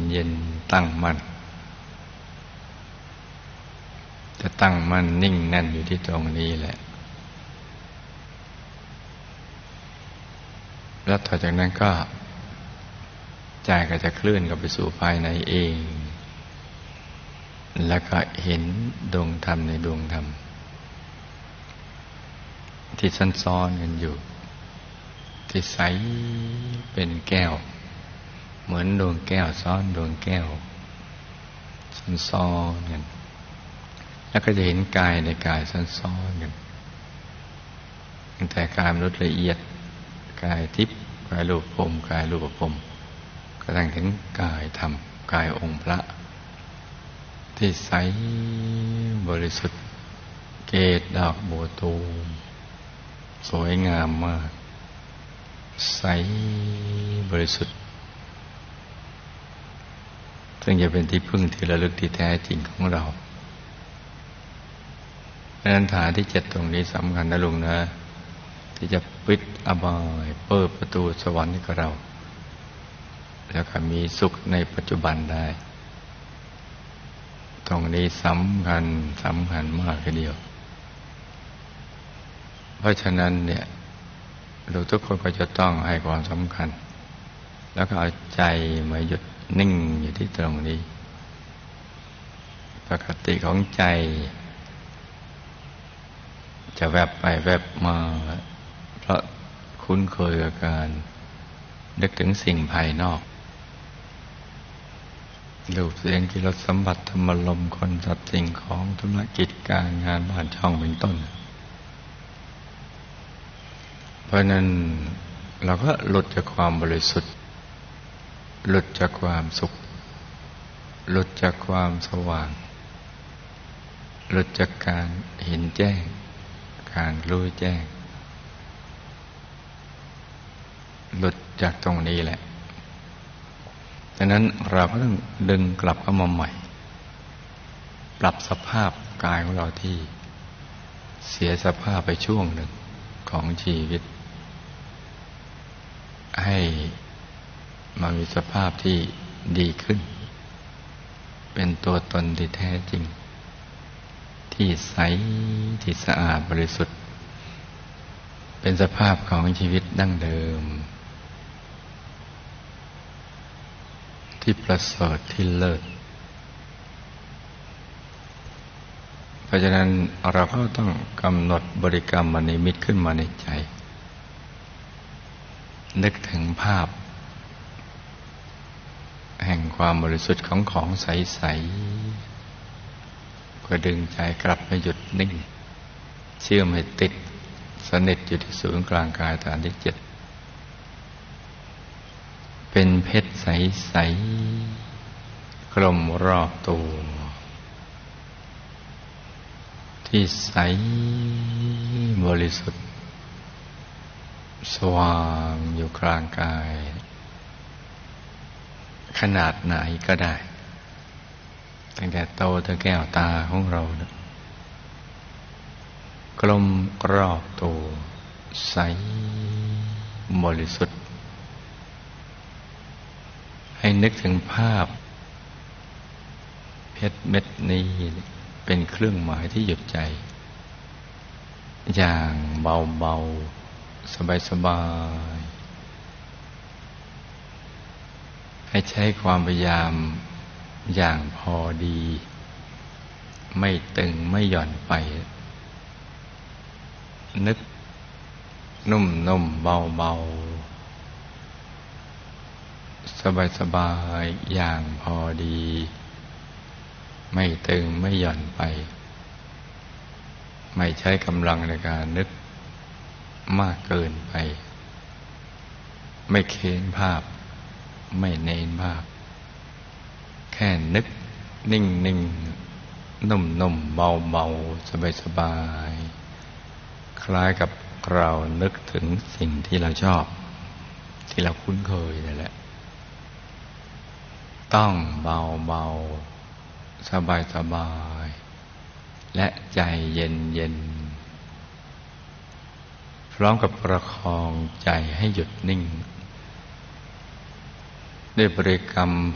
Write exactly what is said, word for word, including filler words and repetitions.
เย็นตั้งมั่นจะตั้งมั่นนิ่งแน่นอยู่ที่ตรงนี้แหละแล้วต่อจากนั้นก็ใจก็จะเคลื่อนเข้าไปสู่ภายในเองแล้วก็เห็นดวงธรรมในดวงธรรมที่ซ่อนๆกันอยู่ที่ใสเป็นแก้วเหมือนดวงแก้วซ้อนดวงแก้วซ่อนๆกันแล้วก็จะเห็นกายในกายซ่อนๆกันตั้งแต่กายมนุษย์ละเอียดกายทิพย์กายรูปภพกายรูปภพกระทั่งถึงกายธรรมกายองค์พระที่ใสบริสุทธิ์เกศดอกบัวตูมสวยงามมากใสบริสุทธิ์ซึ่งจะเป็นที่พึ่งที่ระลึกที่แท้จริงของเราเพราะฉะนั้นฐานที่เจ็ดตรงนี้สำคัญนะลุงนะที่จะปิดอบายเปิดประตูสวรรค์ให้กับเราแล้วก็มีสุขในปัจจุบันได้ตรงนี้สำคัญสำคัญมากทีเดียวเพราะฉะนั้นเนี่ยเราทุกคนก็จะต้องให้ความสำคัญแล้วก็เอาใจมาหยุดนิ่งอยู่ที่ตรงนี้ปกติของใจจะแวบไปแวบมาเพราะคุ้นเคยกับการนึกถึงสิ่งภายนอกรูปเสียงกลิ่นรสสัมผัสธรรมารมณ์คนสัตว์สิ่งของธุรกิจการงานบ้านช่องเป็นต้นเพราะนั้นเราก็หลุดจากความบริสุทธิ์หลุดจากความสุขหลุดจากความสว่างหลุดจากการเห็นแจ้งการรู้แจ้งหลุดจากตรงนี้แหละดังนั้นเราก็ต้องดึงกลับเข้ามาใหม่ปรับสภาพกายของเราที่เสียสภาพไปช่วงหนึ่งของชีวิตให้มามีสภาพที่ดีขึ้นเป็นตัวตนที่แท้จริงที่ใสที่สะอาดบริสุทธิ์เป็นสภาพของชีวิตดั้งเดิมที่ประเสริฐที่เลิศเพราะฉะนั้นเราก็ต้องกำหนดบริกรรมมนิมิตขึ้นมาในใจนึกถึงภาพแห่งความบริสุทธิ์ของของใสๆก็ดึงใจกลับมาหยุดนิ่งเชื่อมให้ติดสนิทอยู่ที่ศูนย์กลางกายฐานที่เจ็ดเป็นเพชรใสๆกลมรอบตัวที่ใสบริสุทธิ์สว่างอยู่กลางกายขนาดไหนก็ได้ตั้งแต่โตถึงแก้วตาของเรานะกลมรอบตัวใสบริสุทธิ์ให้นึกถึงภาพเพชรเม็ดนี้เป็นเครื่องหมายที่หยุดใจอย่างเบาๆสบายๆให้ใช้ความพยายามอย่างพอดีไม่ตึงไม่หย่อนไปนึกนุ่มๆเบาๆสบายๆอย่างพอดีไม่ตึงไม่หย่อนไปไม่ใช้กำลังในการนึกมากเกินไปไม่เค้นภาพไม่เน้นภาพแค่นึกนิ่งนิ่งนุ่มนุ่มเบาเบาสบายสบายคล้ายกับเรานึกถึงสิ่งที่เราชอบที่เราคุ้นเคยนั่นแหละต้องเบาเบาสบายสบายและใจเย็นเย็นพร้อมกับประคองใจให้หยุดนิ่งด้วยบริกรรม